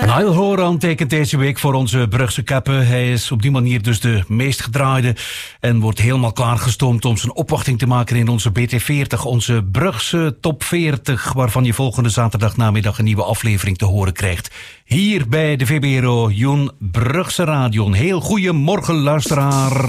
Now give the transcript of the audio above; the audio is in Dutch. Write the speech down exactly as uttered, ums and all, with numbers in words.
Niall Horan tekent deze week voor onze Brugse kappen. Hij is op die manier dus de meest gedraaide en wordt helemaal klaargestoomd om zijn opwachting te maken in onze B T veertig, onze Brugse top veertig, waarvan je volgende zaterdagnamiddag een nieuwe aflevering te horen krijgt. Hier bij de V B R O, Joen Brugse Radio. Heel goeiemorgen, luisteraar.